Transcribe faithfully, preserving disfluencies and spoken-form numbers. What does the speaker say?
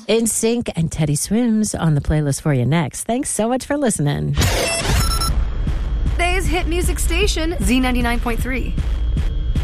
In Sync and Teddy Swims on the playlist for you next. Thanks so much for listening. Today's hit music station, Z ninety-nine point three.